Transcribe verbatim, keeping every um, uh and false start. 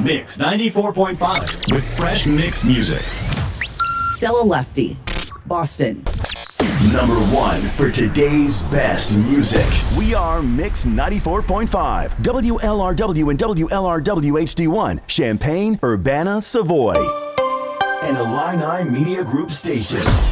Mix ninety-four point five with fresh mixed music. Stella Lefty, Boston. Number one for today's best music. We are Mix ninety-four point five, W L R W and W L R W H D one, Champaign, Urbana, Savoy. An Illini Media Group station.